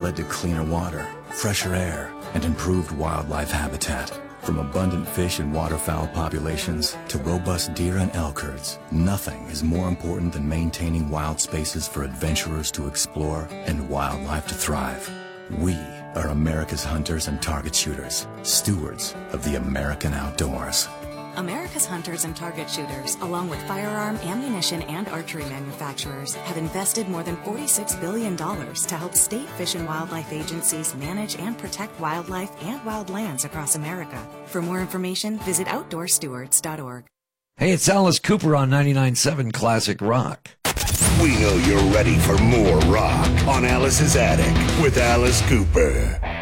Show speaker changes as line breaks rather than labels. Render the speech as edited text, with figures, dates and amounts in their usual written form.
led to cleaner water, fresher air, and improved wildlife habitat. From abundant fish and waterfowl populations to robust deer and elk herds, nothing is more important than maintaining wild spaces for adventurers to explore and wildlife to thrive. We are America's hunters and target shooters, stewards of the American outdoors.
America's hunters and target shooters, along with firearm, ammunition, and archery manufacturers, have invested more than $46 billion to help state fish and wildlife agencies manage and protect wildlife and wildlands across America. For more information, visit outdoorstewards.org.
Hey, it's Alice Cooper on 99.7 Classic Rock.
We know you're ready for more rock on Alice's Attic with Alice Cooper.